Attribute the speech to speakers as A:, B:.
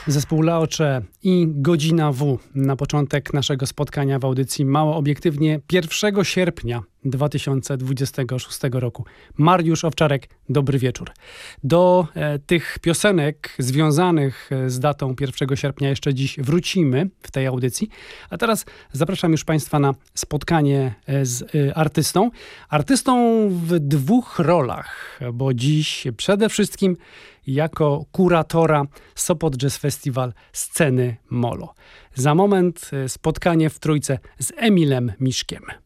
A: Zespół Laocze i Godzina W na początek naszego spotkania w audycji Mało Obiektywnie 1 sierpnia 2026 roku. Mariusz Owczarek, dobry wieczór. Do tych piosenek związanych z datą 1 sierpnia jeszcze dziś wrócimy w tej audycji. A teraz zapraszam już Państwa na spotkanie z artystą. Artystą w dwóch rolach, bo dziś przede wszystkim jako kuratora Sopot Jazz Festival Sceny Molo. Za moment spotkanie w trójce z Emilem Miszkiem.